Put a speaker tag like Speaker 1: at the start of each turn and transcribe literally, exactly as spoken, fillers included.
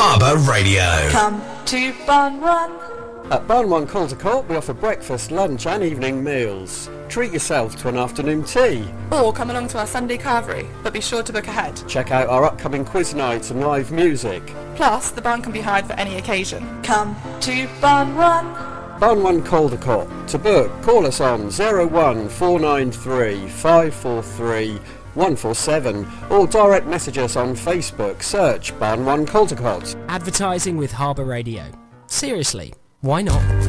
Speaker 1: Harbour Radio.
Speaker 2: Come to Barn One.
Speaker 3: At Barn One Caldecott, we offer breakfast, lunch and evening meals. Treat yourself to an afternoon tea.
Speaker 4: Or come along to our Sunday carvery, but be sure to book ahead.
Speaker 3: Check out our upcoming quiz nights and live music.
Speaker 4: Plus, the barn can be hired for any occasion.
Speaker 2: Come to Barn One.
Speaker 3: Barn One Caldecott. To book, call us on oh one four nine three five four three one four seven or direct message us on Facebook. Search Barn One Caldecott.
Speaker 5: Advertising with Harbour Radio. Seriously, why not?